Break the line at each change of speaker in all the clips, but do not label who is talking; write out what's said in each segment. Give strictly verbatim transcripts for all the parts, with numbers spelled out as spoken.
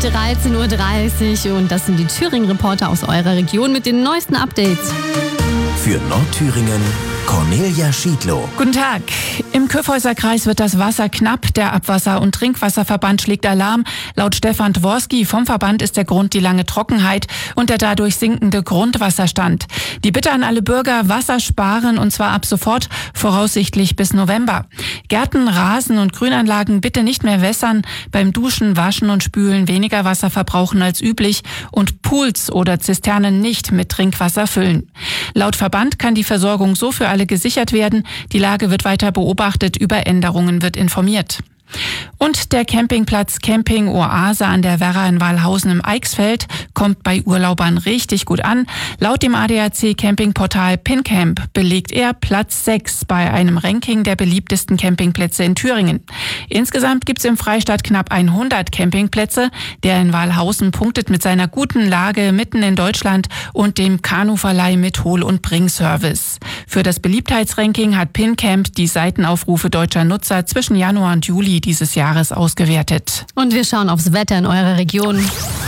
dreizehn Uhr dreißig und das sind die Thüringen-Reporter aus eurer Region mit den neuesten Updates.
Für Nordthüringen Cornelia Schiedlow.
Guten Tag. Im Kyffhäuser-Kreis wird das Wasser knapp. Der Abwasser- und Trinkwasserverband schlägt Alarm. Laut Stefan Dworski vom Verband ist der Grund die lange Trockenheit und der dadurch sinkende Grundwasserstand. Die Bitte an alle Bürger, Wasser sparen und zwar ab sofort, voraussichtlich bis November. Gärten, Rasen und Grünanlagen bitte nicht mehr wässern. Beim Duschen, Waschen und Spülen weniger Wasser verbrauchen als üblich und Pools oder Zisternen nicht mit Trinkwasser füllen. Laut Verband kann die Versorgung so für alle gesichert werden. Die Lage wird weiter beobachtet, über Änderungen wird informiert. Und der Campingplatz Camping Oase an der Werra in Walhausen im Eichsfeld kommt bei Urlaubern richtig gut an. Laut dem A D A C-Campingportal PinCamp belegt er Platz sechs bei einem Ranking der beliebtesten Campingplätze in Thüringen. Insgesamt gibt es im Freistaat knapp hundert Campingplätze. Der in Walhausen punktet mit seiner guten Lage mitten in Deutschland und dem Kanuverleih mit Hol- und Bringservice. Für das Beliebtheitsranking hat PinCamp die Seitenaufrufe deutscher Nutzer zwischen Januar und Juli dieses Jahres ausgewertet.
Und wir schauen aufs Wetter in eurer Region.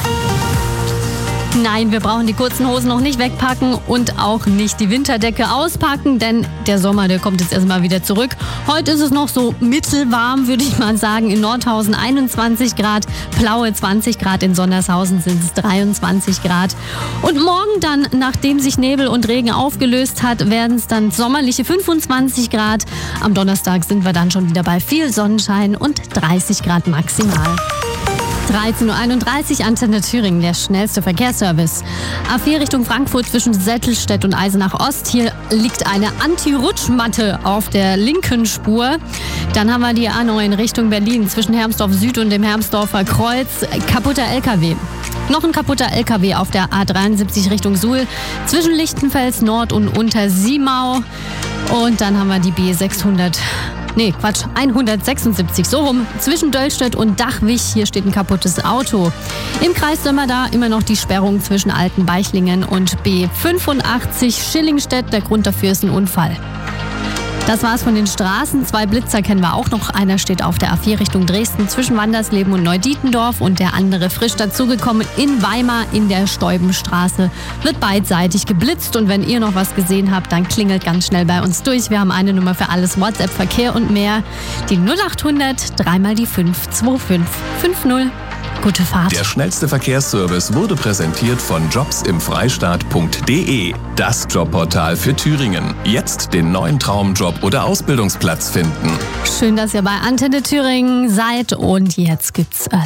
Nein, wir brauchen die kurzen Hosen noch nicht wegpacken und auch nicht die Winterdecke auspacken, denn der Sommer, der kommt jetzt erstmal wieder zurück. Heute ist es noch so mittelwarm, würde ich mal sagen. In Nordhausen einundzwanzig Grad, Plaue zwanzig Grad, in Sondershausen sind es dreiundzwanzig Grad. Und morgen dann, nachdem sich Nebel und Regen aufgelöst hat, werden es dann sommerliche fünfundzwanzig Grad. Am Donnerstag sind wir dann schon wieder bei viel Sonnenschein und dreißig Grad maximal. dreizehn Uhr einunddreißig, Antenne Thüringen, der schnellste Verkehrsservice. A vier Richtung Frankfurt zwischen Sättelstedt und Eisenach Ost. Hier liegt eine Anti-Rutschmatte auf der linken Spur. Dann haben wir die A neun Richtung Berlin zwischen Hermsdorf Süd und dem Hermsdorfer Kreuz. Kaputter L K W. Noch ein kaputter L K W auf der A dreiundsiebzig Richtung Suhl zwischen Lichtenfels Nord und Untersiemau. Und dann haben wir die B sechshundert. Nee, Quatsch, hundertsechsundsiebzig, so rum, zwischen Döllstedt und Dachwig. Hier steht ein kaputtes Auto. Im Kreis Sömmerda immer noch die Sperrung zwischen Altenbeichlingen und B fünfundachtzig Schillingstedt. Der Grund dafür ist ein Unfall. Das war's von den Straßen. Zwei Blitzer kennen wir auch noch. Einer steht auf der A vier Richtung Dresden zwischen Wandersleben und Neudietendorf und der andere frisch dazugekommen in Weimar in der Steubenstraße. Wird beidseitig geblitzt und wenn ihr noch was gesehen habt, dann klingelt ganz schnell bei uns durch. Wir haben eine Nummer für alles, WhatsApp, Verkehr und mehr. Die null achthundert, dreimal die fünf zwei fünf fünf null. Gute Fahrt.
Der schnellste Verkehrsservice wurde präsentiert von jobs im freistaat punkt de. Das Jobportal für Thüringen. Jetzt den neuen Traumjob oder Ausbildungsplatz finden.
Schön, dass ihr bei Antenne Thüringen seid und jetzt gibt's äh,